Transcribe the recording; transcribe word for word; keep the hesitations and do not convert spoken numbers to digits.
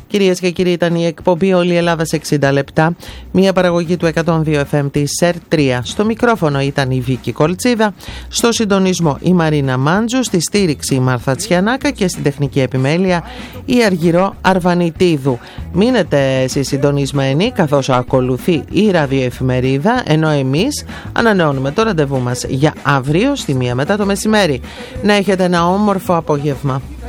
Κυρίες και κύριοι, ήταν η εκπομπή Όλη η Ελλάδα σε εξήντα λεπτά, μια παραγωγή του εκατόν δύο εφ εμ της ΣΕΡ τρία. Στο μικρόφωνο ήταν η Βίκη Κολτσίδα, στο συντονισμό η Μαρίνα Μάντζου, στη στήριξη η Μάρθα Τσιανάκα και στην τεχνική επιμέλεια η Αργυρό Αρβανιτίδου. Μείνετε εσείς συντονισμένοι καθώς ακολουθεί η ραδιοεφημερίδα, ενώ εμείς ανανεώνουμε το ραντεβού μας για αύριο στη μία μετά το μεσημέρι. Να έχετε ένα όμορφο απόγευμα.